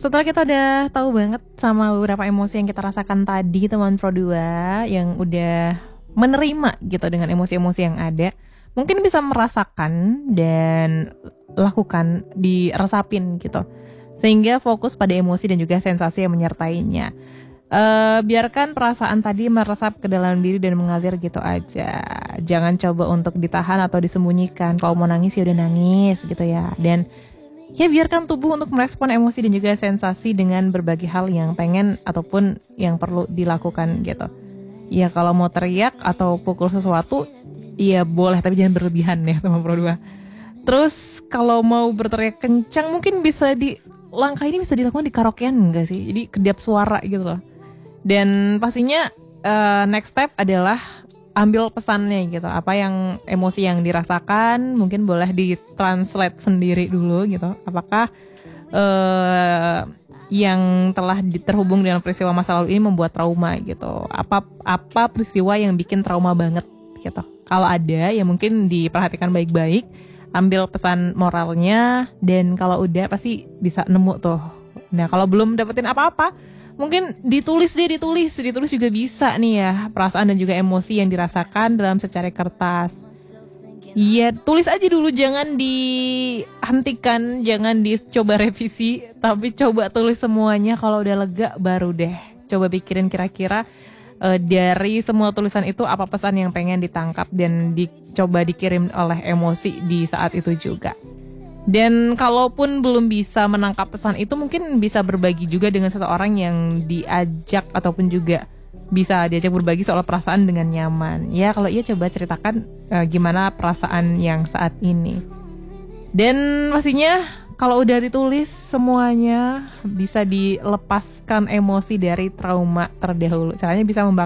setelah kita udah tahu banget sama beberapa emosi yang kita rasakan tadi, teman Pro 2 yang udah menerima gitu dengan emosi-emosi yang ada, mungkin bisa merasakan dan lakukan diresapin gitu. Sehingga fokus pada emosi dan juga sensasi yang menyertainya. Biarkan perasaan tadi meresap ke dalam diri dan mengalir gitu aja. Jangan coba untuk ditahan atau disembunyikan. Kalau mau nangis ya udah nangis gitu ya. Dan ya biarkan tubuh untuk merespon emosi dan juga sensasi dengan berbagai hal yang pengen ataupun yang perlu dilakukan gitu. Ya kalau mau teriak atau pukul sesuatu, ya boleh tapi jangan berlebihan ya teman Pro 2. Terus kalau mau berteriak kencang mungkin langkah ini bisa dilakukan di karaokean enggak sih? Jadi kedap suara gitu loh. Dan pastinya next step adalah ambil pesannya gitu. Apa yang emosi yang dirasakan mungkin boleh ditranslate sendiri dulu gitu. Apakah yang telah terhubung dengan peristiwa masa lalu ini membuat trauma gitu. Apa peristiwa yang bikin trauma banget gitu. Kalau ada ya mungkin diperhatikan baik-baik, ambil pesan moralnya, dan kalau udah pasti bisa nemu tuh. Nah kalau belum dapetin apa-apa, mungkin ditulis juga bisa nih ya, perasaan dan juga emosi yang dirasakan dalam secari kertas. Iya, tulis aja dulu, jangan dihentikan, jangan dicoba revisi, tapi coba tulis semuanya. Kalau udah lega baru deh coba pikirin kira-kira dari semua tulisan itu apa pesan yang pengen ditangkap dan dicoba dikirim oleh emosi di saat itu juga. Dan kalaupun belum bisa menangkap pesan itu, mungkin bisa berbagi juga dengan satu orang yang diajak ataupun juga bisa diajak berbagi soal perasaan dengan nyaman. Ya kalau iya coba ceritakan gimana perasaan yang saat ini. Dan pastinya kalau udah ditulis semuanya bisa dilepaskan emosi dari trauma terdahulu. Caranya bisa